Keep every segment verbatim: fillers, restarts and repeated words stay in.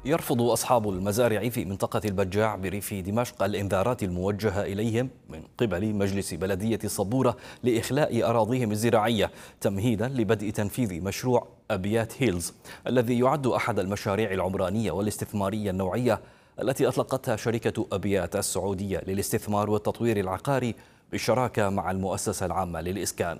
يرفض أصحاب المزارع في منطقة البجاع بريف دمشق الإنذارات الموجهة إليهم من قبل مجلس بلدية الصبورة لإخلاء أراضيهم الزراعية تمهيدا لبدء تنفيذ مشروع أبيات هيلز الذي يعد أحد المشاريع العمرانية والاستثمارية النوعية التي أطلقتها شركة أبيات السعودية للاستثمار والتطوير العقاري بالشراكة مع المؤسسة العامة للإسكان.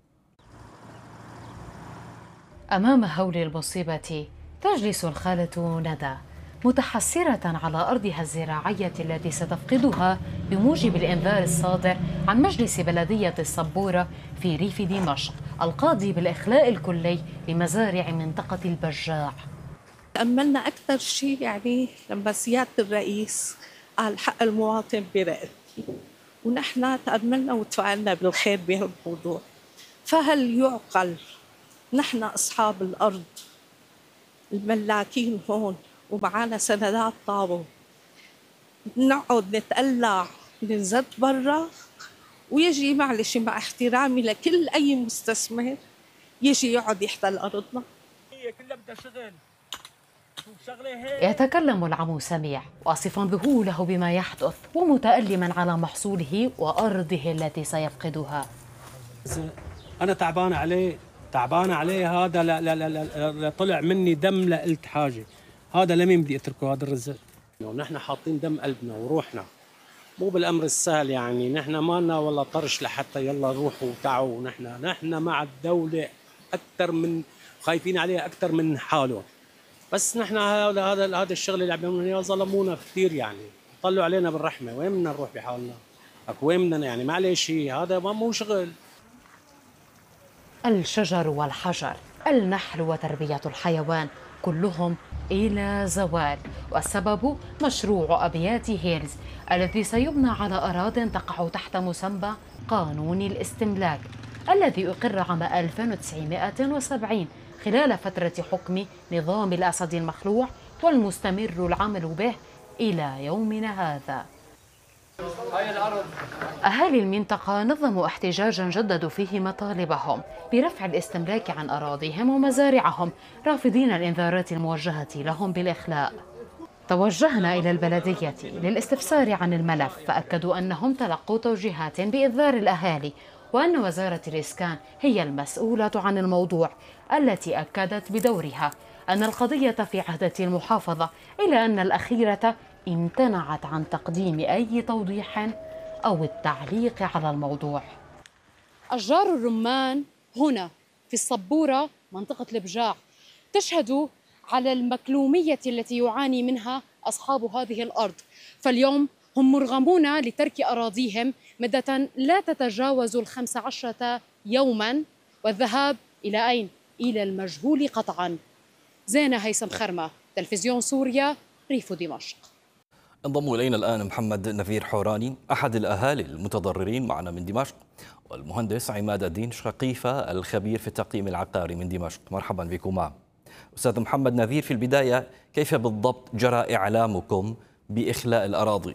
أمام هول المصيبة تجلس الخالة ندى متحسرة على أرضها الزراعية التي ستفقدها بموجب الإنذار الصادر عن مجلس بلدية الصبورة في ريف دمشق القاضي بالإخلاء الكلي لمزارع منطقة البجاع. تأملنا أكثر شيء يعني لما سيادة الرئيس قال حق المواطن برقبتي، ونحن تأملنا وتفاعلنا بالخير بهالموضوع. فهل يعقل نحن أصحاب الأرض الملاكين هون ومعانا سندات طابو نقعد نتقلع ننزل برا ويجي معلش مع احترامي لكل أي مستثمر يجي يقعد يحتل أرضنا؟ هي كلها بدها شغل. يتكلم العمو سميع واصفا ذهوله بما يحدث ومتألما على محصوله وأرضه التي سيفقدها. أنا تعبان عليه تعبان عليه هذا لا لا لا, لا, لا طلع مني دم لا قلت حاجة. هذا لمين بدي أتركه هذا الرزق؟ ونحن حاطين دم قلبنا وروحنا، مو بالأمر السهل يعني. نحن ما لنا ولا طرش لحتى يلا روحوا وتعوا. نحن نحن مع الدولة أكثر من خايفين عليها أكثر من حالهم. بس نحن هذا هذا هذا الشغل اللي عم يعملونا اياه ظلمونا كثير يعني، طلعوا علينا بالرحمه. وين بدنا نروح بحالنا؟ وين بدنا يعني؟ معلش هذا ما مو شغل. الشجر والحجر، النحل وتربيه الحيوان كلهم الى زوال، والسبب مشروع ابيات هيلز الذي سيبنى على اراضٍ تقع تحت مسمى قانون الاستملاك الذي اقر عام ألف وتسعمائة وسبعين خلال فترة حكم نظام الأسد المخلوع والمستمر العمل به إلى يومنا هذا. أهالي المنطقة نظموا احتجاجا جددوا فيه مطالبهم برفع الاستملاك عن أراضيهم ومزارعهم، رافضين الإنذارات الموجهة لهم بالإخلاء. توجهنا إلى البلدية للاستفسار عن الملف، فأكدوا أنهم تلقوا توجيهات بإنذار الأهالي وأن وزارة الإسكان هي المسؤولة عن الموضوع، التي أكدت بدورها أن القضية في عهدة المحافظة، إلا أن الأخيرة امتنعت عن تقديم أي توضيح أو التعليق على الموضوع. أشجار الرمان هنا في الصبورة منطقة البجاع تشهد على المكلومية التي يعاني منها أصحاب هذه الأرض، فاليوم هم مرغمون لترك أراضيهم مدة لا تتجاوز الخمس عشرة يوما، والذهاب إلى أين؟ إلى المجهول قطعا. زينة هيثم خرمة، تلفزيون سوريا، ريف دمشق. انضم إلينا الآن محمد نذير حوراني أحد الأهالي المتضررين معنا من دمشق، والمهندس عماد الدين شقيفة الخبير في التقييم العقاري من دمشق. مرحبا بكما. أستاذ محمد نذير، في البداية كيف بالضبط جرى إعلامكم بإخلاء الأراضي؟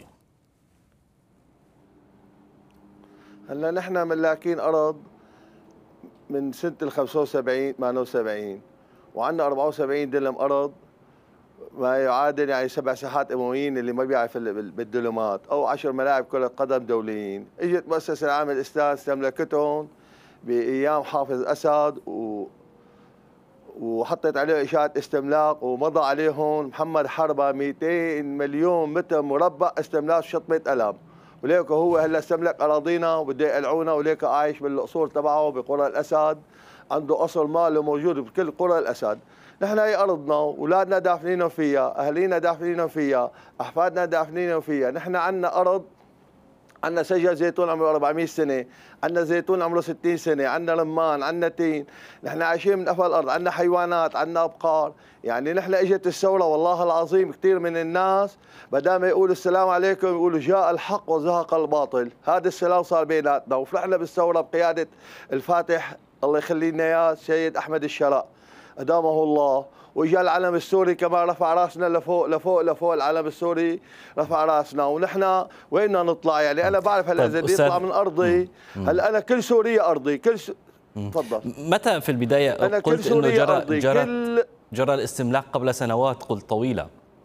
هلا نحن ملاكين أرض من سنة ال خمسة وسبعين ثمانية وسبعين، وعندنا أربعة وسبعين دلم أرض ما يعادل يعني سبع ساحات أمويين اللي ما بيعرف بالدلمات، أو عشر ملاعب كرة قدم دوليين. إجت مؤسسة العامة للإسكان استملكتهم بأيام حافظ أسد و وحطت عليه إشاعة استملاك، ومضى عليهم محمد حربة مئتين مليون متر مربع استملاك شطبة قلم، وليك هو هلا استملك أراضينا وبده يقلعونا، وليك عايش بالأصول تبعه بقرى الأسد، عنده أصل ماله موجود بكل قرى الأسد. نحن هي أرضنا، أولادنا دافنينهم فيها، أهالينا دافنينهم فيها، أحفادنا دافنينهم فيها. نحن عندنا أرض، عندنا شجر زيتون عمره أربعمئة سنة، عندنا زيتون عمره ستين سنة، عندنا رمان، عندنا تين، نحن عايشين من قفا الأرض، عندنا حيوانات، عندنا أبقار. يعني نحن اجت الثورة والله العظيم كثير من الناس بدل ما يقولوا السلام عليكم يقولوا جاء الحق وزهق الباطل. هذا السلام صار بيناتنا، وفرحنا بالثورة بقيادة الفاتح الله يخلي لنا اياه السيد أحمد الشرق أدامه الله، واجا العلم السوري كمان رفع راسنا لفوق لفوق لفوق. العلم السوري رفع راسنا، ونحن وين بدنا نطلع؟ يعني انا بعرف هلا اذا بدي اطلع من ارضي، هلا انا كل سوريا ارضي، كل س... تفضل. متى في البدايه أنا قلت انه جرى أرضي. جرى كل... جرى الاستملاك قبل سنوات قلت طويله؟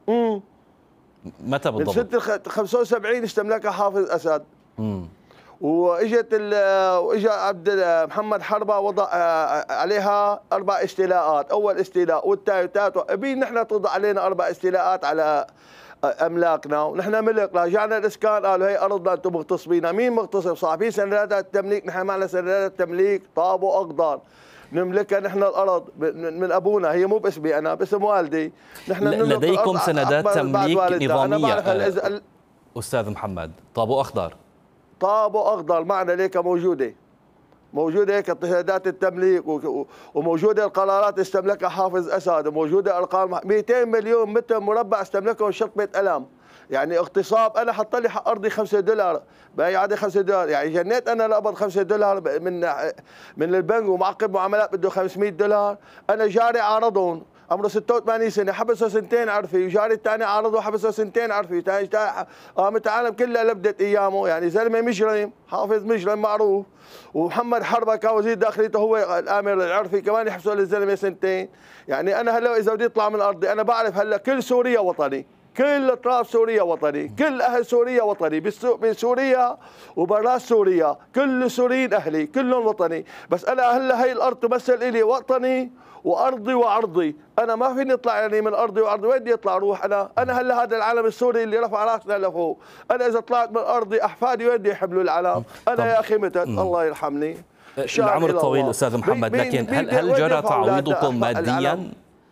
امم متى من بالضبط؟ سنه خمسة وسبعين استملكها حافظ اسد. امم واجت واجا عبد محمد حربه وضع عليها اربع استيلاءات، اول استيلاء والثاني والثالث، ابين نحن توضع علينا اربع استيلاءات على املاكنا ونحن ملك. رجعنا الاسكان قالوا هي ارضنا انتم مغتصبينها. مين مغتصب؟ صاحبين سندات التمليك، نحن معنا سندات التمليك طابو اخضر نملكها نحن الارض من ابونا، هي مو باسمي انا، باسم والدي. نحن لديكم سندات تمليك نظاميه أه استاذ محمد؟ طابو اخضر طابو اخضر معنا ليك موجوده موجوده هيك سندات التمليك، وموجوده القرارات استملكها حافظ اسد، وموجوده ارقام مئتين مليون متر مربع استملكهم شطبه قلم. يعني اغتصاب. انا حط لي حق ارضي خمسة دولار، باقي عادي خمسة دولار، يعني جنيت انا لقبض خمسة دولار من من البنك ومعقب معاملات بده خمسمئة دولار. انا جاري عارضهم عمره ستة وثمانين سنه حبسه سنتين عرفي، وجاري الثاني عارضه حبسه سنتين عرفي، قامت العالم كلها لبدت ايامه. يعني زلمه مجرم، حافظ مجرم معروف. ومحمد حربه كان وزير داخليته هو الامر العرفي كمان يحبسوا للزلمه سنتين. يعني انا هلا اذا بدي اطلع من ارضي انا بعرف هلا كل سوريا وطني، كل اطراف سوريا وطني، كل اهل سوريا وطني، بسوريا وبرا سوريا كل السوريين اهلي كلهم وطني. بس انا هلا هي الارض تمثل الي وطني وارضي وعرضي. انا ما فيني اطلع يعني من ارضي وعرضي، وين بدي اطلع اروح انا؟ انا هلا هذا العلم السوري اللي رفع راسنا لفوق، انا اذا طلعت من ارضي احفادي وين بده يحملوا العلم؟ انا يا اخي متت الله يرحمني. العمر الطويل استاذ محمد، لكن هل هل جرى تعويضكم ماديا؟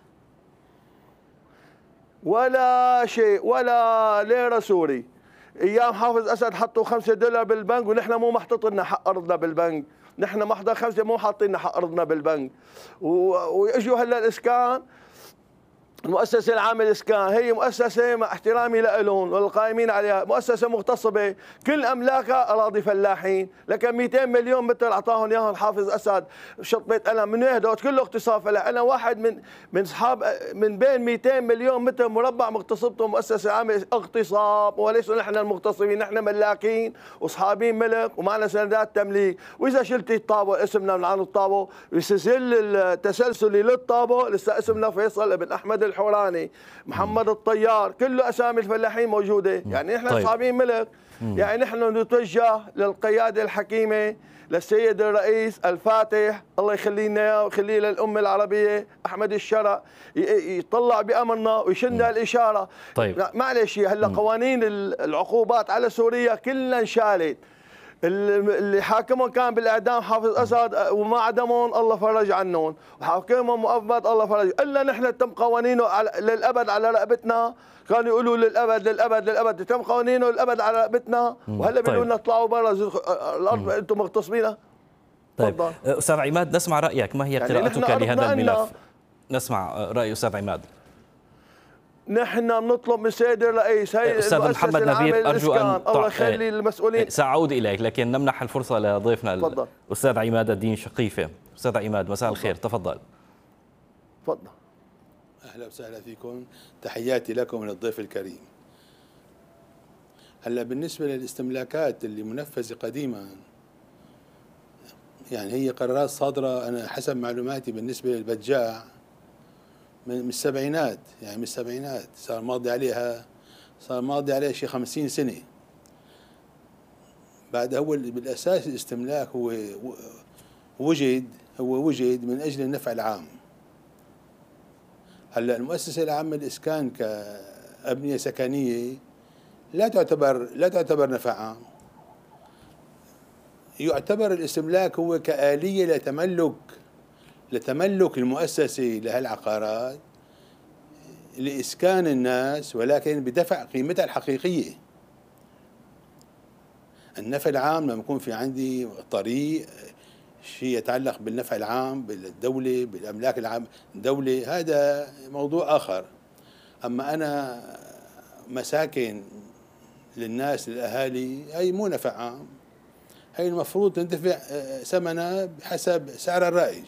ولا شيء، ولا ليره سوري. ايام حافظ اسد حطوا خمسة دولار بالبنك ونحن مو محطوط لنا حق ارضنا بالبنك، نحن محضر خمسه مو حاطين لنا حق ارضنا بالبنك. واجوا هلا الاسكان، المؤسسة العامة للإسكان هي مؤسسة مع احترامي لهم والقائمين عليها مؤسسة مغتصبة، كل أملاكها أراضي فلاحين، لكن مئتين مليون متر أعطاهم إياهم حافظ أسد شطبة قلم. من وين هدول؟ كله اغتصاب فلاح. أنا واحد من من أصحاب من بين مئتين مليون متر مربع مغتصبته مؤسسة عامة اغتصاب، وليس نحن المغتصبين، نحن ملاكين وأصحابين ملك ومعنا سندات تمليك. وإذا شلتي الطابو اسمنا من عن الطابو السجل التسلسلي للطابو لسه اسمنا فيصل ابن أحمد الحوراني، محمد الطيار، كله اسامي الفلاحين موجوده. يعني نحن طيب. اصحابين ملك. مم. يعني نحن نتوجه للقياده الحكيمه، للسيد الرئيس الفاتح الله يخلي لنا اياه ويخليه للامه العربيه احمد الشرع، يطلع بامرنا ويشلنا الاشاره. طيب. معلش هلا قوانين العقوبات على سوريا كلها انشالت. اللي حاكمهم كان بالاعدام حافظ اسد وما عدمهم الله فرج عنهم، وحاكمهم مؤبد الله فرج، الا نحن تم قوانينه للابد على رقبتنا. كانوا يقولوا للابد للابد للابد، تم قوانينه للابد على رقبتنا، وهلا بيقولوا لنا اطلعوا برا الارض انتم مغتصبينها. طيب استاذ عماد، نسمع رايك، ما هي يعني قراءتك لهذا الملف؟ نسمع راي استاذ عماد. نحن بنطلب من السيد الرئيس هي استاذ محمد نبيل ارجو ان الله يخلي المسؤولين. ساعود اليك لكن نمنح الفرصه لضيفنا الاستاذ عماد الدين شقيفه. استاذ عماد مساء الخير، تفضل. تفضل. اهلا وسهلا فيكم، تحياتي لكم وللضيف الكريم. هلا بالنسبه للاستملاكات اللي منفذه قديما، يعني هي قرارات صادره انا حسب معلوماتي بالنسبه للبجاع من السبعينات، يعني من السبعينات صار ماضي عليها صار ماضي عليها شيء خمسين سنة. بعد هو بالأساس الاستملاك هو وجد هو وجد من أجل النفع العام. هلا المؤسسة العامة للإسكان كأبنية سكنية لا تعتبر لا تعتبر نفع عام. يعتبر الاستملاك هو كآلية لتملك لتملك المؤسسة لهالعقارات لإسكان الناس، ولكن بدفع قيمتها الحقيقية. النفع العام لما يكون في عندي طريق شيء يتعلق بالنفع العام بالدولة بالأملاك العام الدولة، هذا موضوع آخر. أما أنا مساكن للناس للأهالي هي مو نفع عام، هي المفروض تندفع ثمنها بحسب سعر الرائج.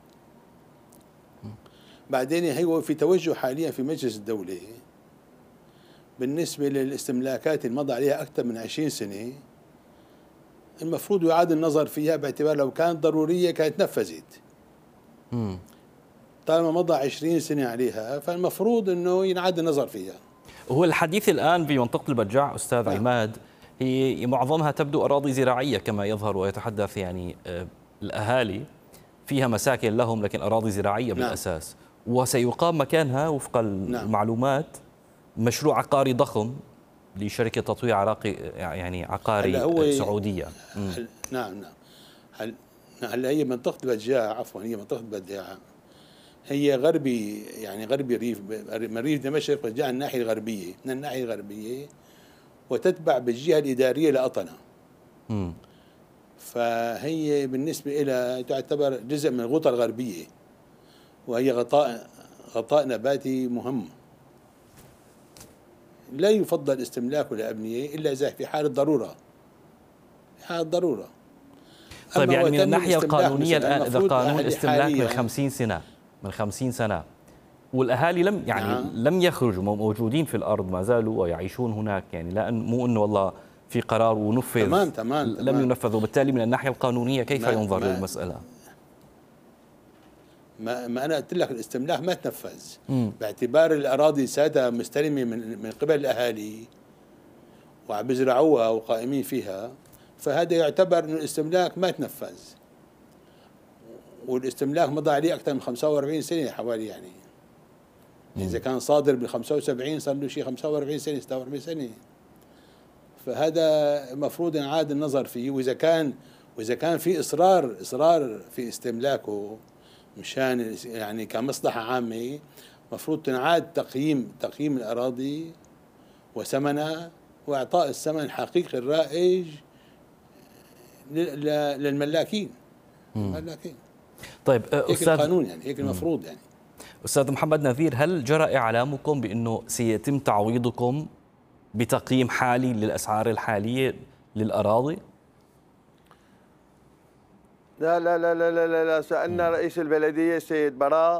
بعدين هو في توجه حاليا في مجلس الدولة بالنسبة للاستملاكات اللي مضى عليها أكثر من عشرين سنة، المفروض يعاد النظر فيها باعتبار لو كانت ضرورية كانت نفذت. طالما مضى عشرين سنة عليها فالمفروض أنه ينعاد النظر فيها. هو الحديث الآن بمنطقة البجاع أستاذ نعم. عماد هي معظمها تبدو أراضي زراعية كما يظهر ويتحدث يعني الأهالي فيها مساكن لهم لكن أراضي زراعية نعم. بالأساس، وسيقام مكانها وفق المعلومات مشروع عقاري ضخم لشركة تطوير عراقي يعني عقاري سعودية. هل نعم نعم هل هلا هي منطقة البجاع عفوا هي منطقة البجاع هي غربي يعني غربي ريف من ريف دمشق بجاع الناحية الغربية من الناحية الغربية وتتبع بالجهة الإدارية لأطنة. امم فهي بالنسبة إلى تعتبر جزء من الغوطة الغربية وهي غطاء غطاء نباتي مهم. لا يفضل استملاكه لأبنية إلا إذا في حالة ضرورة في حالة ضرورة. طيب يعني من الناحية القانونية الآن إذا قانون الاستملاك من خمسين سنة من خمسين سنة والأهالي لم يعني نعم. لم يخرجوا موجودين في الأرض ما زالوا ويعيشون هناك يعني لا مو إنه والله في قرار ونفذ تمام تمام لم تمام. ينفذ وبالتالي من الناحية القانونية كيف ما ينظر ما للمسألة؟ ما, ما أنا قلت لك الاستملاك ما تنفذ م. باعتبار الأراضي سادة مستلمة من من قبل الأهالي وعم بيزرعوها وقائمين فيها فهذا يعتبر إنه الاستملاك ما تنفذ والاستملاك مضى عليه أكثر من خمسة وأربعين سنة حوالي يعني م. إذا كان صادر بال خمسة وسبعين صار له شيء خمسة وأربعين سنة ستة وأربعين سنة فهذا المفروض يعاد النظر فيه وإذا كان وإذا كان في إصرار إصرار في استملاكه مشان يعني كمصلحة عامة مفروض تنعاد تقييم تقييم الأراضي وثمنها وإعطاء الثمن الحقيقي الرائج للملاكين. الملاكين. طيب هيك أستاذ القانون يعني هيك المفروض يعني. أستاذ محمد نذير هل جرى إعلامكم بأنه سيتم تعويضكم بتقييم حالي للأسعار الحالية للأراضي؟ لا لا لا لا لا لا سألنا رئيس البلدية السيد براء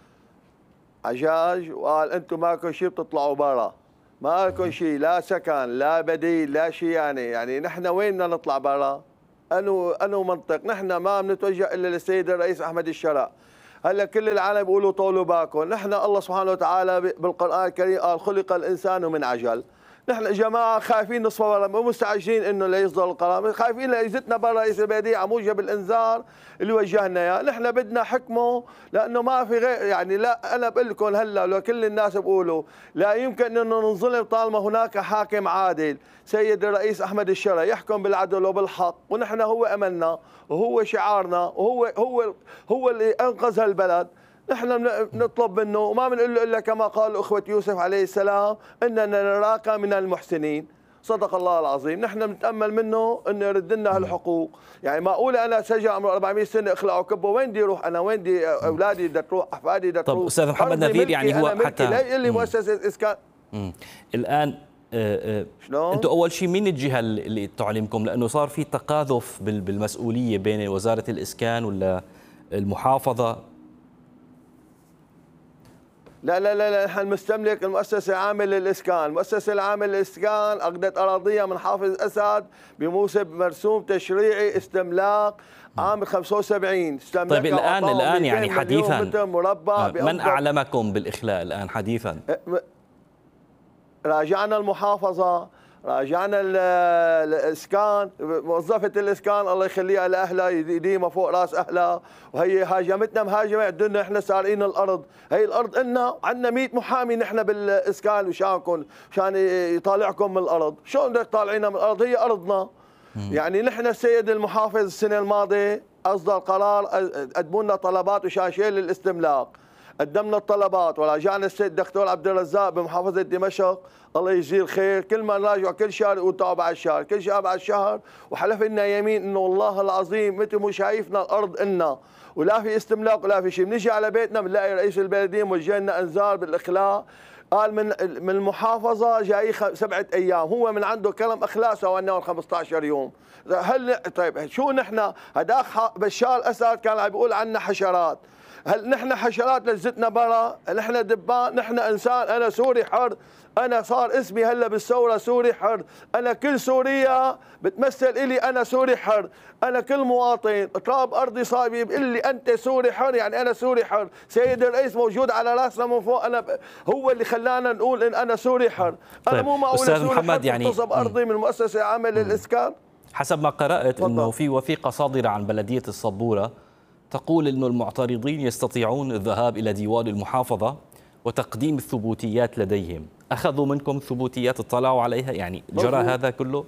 عجاج وقال أنتم ماكو شيء بتطلعوا برا، ما لكم شيء لا سكن لا بديل لا شيء يعني يعني نحن وين بدنا نطلع برا؟ أنو أنو منطق نحن ما بنتوجه إلا للسيد الرئيس أحمد الشرع. هلا كل العالم بيقولوا طولوا باكم، نحن الله سبحانه وتعالى بالقرآن الكريم قال خلق الإنسان من عجل. نحن جماعة خايفين نصفى برا مو مستعجلين انه ليصدر القرار، خايفين ليزتنا برا رئيس البلدية على موجب الانذار اللي وجهنا اياه، نحن بدنا حكمه لانه ما في غير يعني لا انا بقول لكم هلا لو كل الناس بيقولوا لا يمكن انه ننظلم طالما هناك حاكم عادل، سيد الرئيس احمد الشرع يحكم بالعدل وبالحق ونحن هو املنا وهو شعارنا وهو هو هو اللي انقذ هالبلد. نحن نطلب منه وما بنقول له الا كما قال اخوه يوسف عليه السلام اننا نراك من المحسنين. صدق الله العظيم. نحن بنتامل منه انه يرد لنا هالحقوق، يعني معقوله انا سجل عمره أربعمئة سنه اخلع وكبه وين بدي اروح انا؟ وين بدي اولادي بدها تروح؟ احفادي بدها تروح؟ طب استاذ محمد نذير يعني هو حتى لا يقول لي مؤسسه اسكان. الان شلون؟ انتم اول شيء مين الجهه اللي تعلمكم؟ لانه صار في تقاذف بالمسؤوليه بين وزاره الاسكان ولا المحافظه. لا لا لا لا نحن المستملك المؤسسة العامة للإسكان، المؤسسة العامة للإسكان أخذت أراضيها من حافظ أسد بموسم مرسوم تشريعي استملاك عام خمسة وسبعين. طيب الآن الآن يعني حديثا مربع من أعلمكم بالإخلاء الآن حديثا؟ راجعنا المحافظة، راجعنا الاسكان، موظفه الاسكان الله يخليها لاهلها يديمها فوق راس اهلها، وهي هاجمتنا مهاجمه عندنا احنا سارقين الارض، هي الارض إلنا، عندنا مئة محامي نحن بالاسكان وشانكم مشان يطالعكم من الارض، شلون بدك تطالعينا من الارض؟ هي ارضنا. يعني نحن السيد المحافظ السنه الماضيه اصدر قرار قدموا لنا طلبات وشاشين للاستملاك، قدمنا الطلبات وراجعنا السيد الدكتور عبد الرزاق بمحافظه دمشق الله يجزيه الخير، كل ما نراجع كل شهر يقول تعوا بعد الشهر، كل شهر بعد الشهر، وحلف لنا يمين انه والله العظيم مثل مو شايفنا الارض إلنا ولا في استملاك ولا في شيء. بنجي على بيتنا بنلاقي رئيس البلديه موجه لنا انذار بالاخلاء، قال من من المحافظه جاي سبعه ايام، هو من عنده كلام اخلاء سوى لنا خمسة عشر يوم. هل طيب شو نحن؟ هداك بشار اسد كان عم بيقول عنا حشرات، هل نحن حشرات لزتنا برا؟ نحن دبان؟ نحن انسان؟ انا سوري حر، انا صار اسمي هلا بالثوره سوري حر، انا كل سوريا بتمثل الي انا سوري حر، انا كل مواطن تراب ارضي صار بيقول لي انت سوري حر، يعني انا سوري حر، سيد الرئيس موجود على راسنا من فوق، انا ب... هو اللي خلانا نقول ان انا سوري حر، انا طيب. مو معقول أستاذ سوري محمد حر يعني تغتصب ارضي من مؤسسه العامه للاسكان. حسب ما قرأت انه في وثيقه صادره عن بلديه الصبوره تقول انه المعترضين يستطيعون الذهاب الى ديوان المحافظه وتقديم الثبوتيات لديهم. أخذوا منكم ثبوتيات اطلعوا عليها؟ يعني جرى هذا كله؟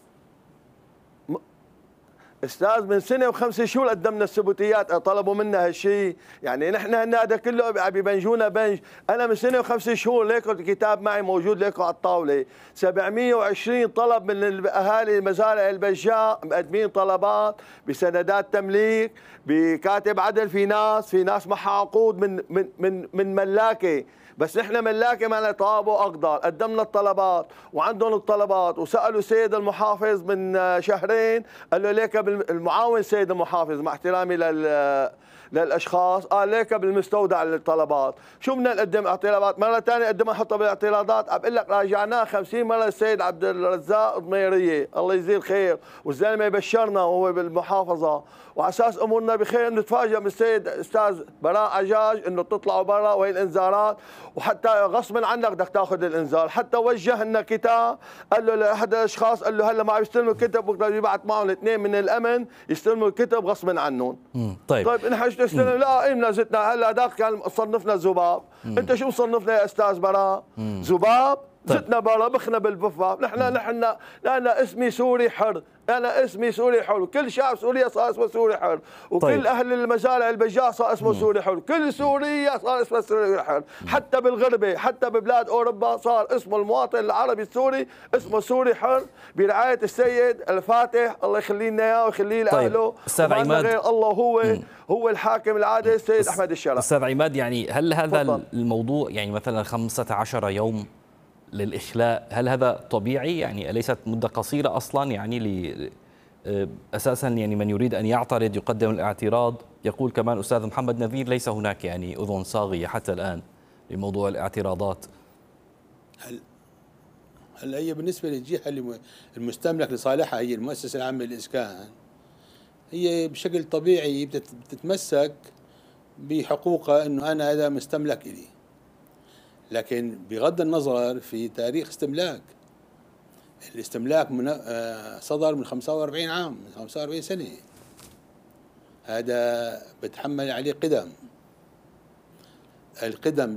استاذ من سنه وخمس شهور قدمنا الثبوتيات، طلبوا منا هالشيء، يعني نحن هذا كله عم ببنجونا بنج، انا من سنه وخمس شهور ليكم الكتاب معي موجود ليكم على الطاوله، سبعمئة وعشرين طلب من الاهالي مزارع البجاع مقدمين طلبات بسندات تمليك، بكاتب عدل، في ناس في ناس معها عقود من من من من ملاكه، بس نحن ملاكه ما طابوا اقدار، قدمنا الطلبات وعندهم الطلبات، وسالوا سيد المحافظ من شهرين قال له ليك المعاون سيد المحافظ مع احترامي لل للاشخاص، قال ليك بالمستودع للطلبات، شو بدنا نقدم اعتراضات؟ مره ثانيه قدمها حطها بالاعتراضات، عم بقول لك راجعناه خمسين مره السيد عبد الرزاق ضميريه الله يجزيه الخير، والزلمه بشرنا وهو بالمحافظه، وعلى اساس امورنا بخير نتفاجئ من السيد استاذ براء عجاج انه تطلعوا برا وهي الانذارات، وحتى غصبا عنك بدك تاخذ الانذار، حتى وجه لنا كتاب قال له لاحد الاشخاص قال له هلا ما عم يستلموا الكتب بكره يبعث معهم اثنين من الامن يستلموا الكتب غصبا عنهم. طيب طيب نحن ايش نستلم؟ لا قيمنا زتنا، هلا هذاك كان صنفنا ذباب، انت شو مصنفنا يا استاذ براء؟ ذباب؟ طيب. زتنا برا بخنا بالبفا، نحن نحن انا اسمي سوري حر، انا اسمي سوري حر، وكل شعب سوريا صار اسمه سوري حر، وكل طيب. اهل المزارع البجاع صار اسمه سوري حر، كل سوريا صار اسمه سوري حر، حتى بالغربه حتى ببلاد اوروبا صار اسمه المواطن العربي السوري اسمه سوري حر برعايه السيد الفاتح الله يخلي لنا اياه ويخلي لاهله. طيب. استاذ عماد غير الله هو مم. هو الحاكم العادل السيد احمد الشرف. استاذ عماد يعني هل هذا فضل. الموضوع يعني مثلا خمسة عشر يوم للإخلاء هل هذا طبيعي؟ يعني أليست مدة قصيرة أصلا؟ يعني ل أساسا يعني من يريد أن يعترض يقدم الاعتراض. يقول كمان أستاذ محمد نذير ليس هناك يعني أذن صاغية حتى الآن لموضوع الاعتراضات. هل هل هي بالنسبة للجهة المستملك لصالحها هي المؤسسة العامة للإسكان، هي بشكل طبيعي بتتمسك بحقوقها إنه أنا هذا مستملك إلي، لكن بغض النظر في تاريخ استملاك، الاستملاك من صدر من خمسة وأربعين عام، من خمسة وأربعين سنة، هذا بتحمل عليه قدم، القدم